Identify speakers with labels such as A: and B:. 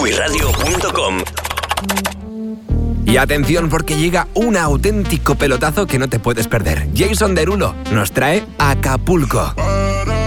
A: www.wiradio.com.
B: Y atención porque llega un auténtico pelotazo que no te puedes perder. Jason Derulo nos trae Acapulco.